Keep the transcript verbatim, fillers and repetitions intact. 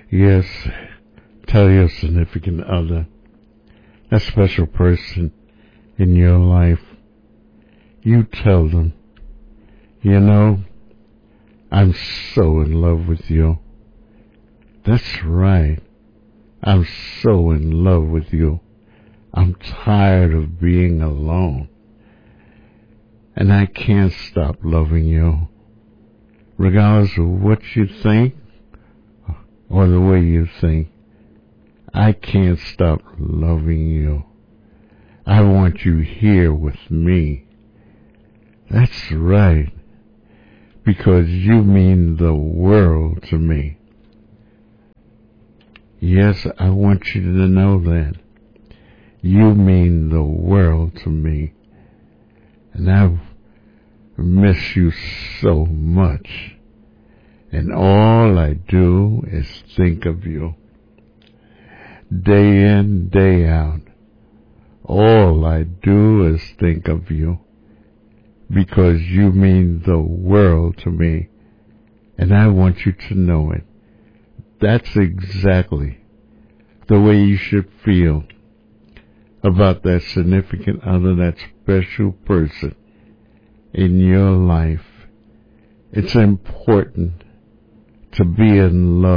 Yes, tell your significant other, that special person in your life, you tell them, you know, I'm so in love with you. That's right. I'm so in love with you. I'm tired of being alone. And I can't stop loving you. Regardless of what you think or the way you think, I can't stop loving you. I want you here with me. That's right. Because you mean the world to me. Yes, I want you to know that. You mean the world to me. And I miss you so much. And all I do is think of you. Day in, day out. All I do is think of you. Because you mean the world to me. And I want you to know it. That's exactly the way you should feel about that significant other, that special person in your life. It's important to be in love.